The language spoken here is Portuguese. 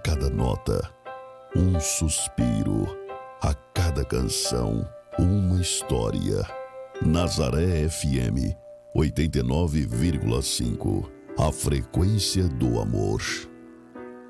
cada nota, um suspiro, a cada canção, uma história. Nazaré FM 89,5, a frequência do amor.